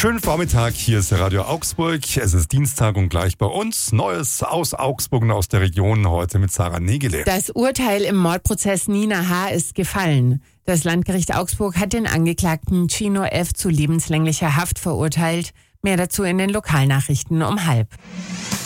Schönen Vormittag, hier ist der Radio Augsburg. Es ist Dienstag und gleich bei uns Neues aus Augsburg und aus der Region, heute mit Sarah Negele. Das Urteil im Mordprozess Nina H. ist gefallen. Das Landgericht Augsburg hat den Angeklagten Chino F. zu lebenslänglicher Haft verurteilt. Mehr dazu in den Lokalnachrichten um 12:30.